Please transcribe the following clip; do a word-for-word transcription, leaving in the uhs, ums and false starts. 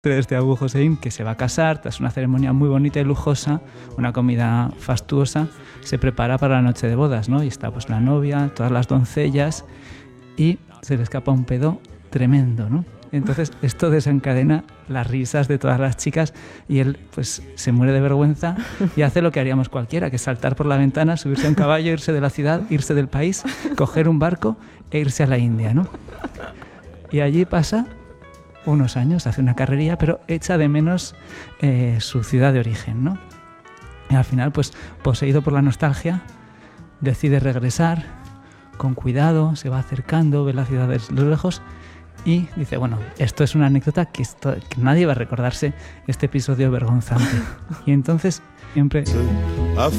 de Abu Hussein, que se va a casar tras una ceremonia muy bonita y lujosa, una comida fastuosa, se prepara para la noche de bodas, ¿no? Y está pues la novia, todas las doncellas, y se le escapa un pedo tremendo, ¿no? Entonces esto desencadena las risas de todas las chicas y él pues se muere de vergüenza y hace lo que haríamos cualquiera, que es saltar por la ventana, subirse a un caballo, irse de la ciudad, irse del país, coger un barco e irse a la India, ¿no? Y allí pasa unos años, hace una carrería, pero echa de menos eh, su ciudad de origen, ¿no? Y al final, pues poseído por la nostalgia, decide regresar con cuidado, se va acercando, ve la ciudad desde lejos y dice, bueno, esto es una anécdota que, esto, que nadie va a recordarse este episodio vergonzante. Y entonces siempre